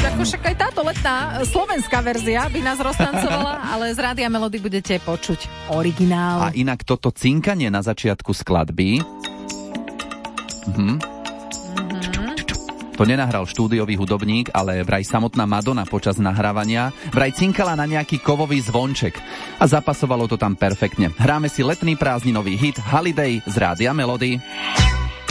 Ako však aj táto letná slovenská verzia by nás roztancovala, ale z Rádia Melody budete počuť originál. A inak toto cinkanie na začiatku skladby... To nenahral štúdiový hudobník, ale vraj samotná Madonna počas nahrávania vraj cinkala na nejaký kovový zvonček. A zapasovalo to tam perfektne. Hráme si letný prázdninový hit Holiday z Rádia Melody.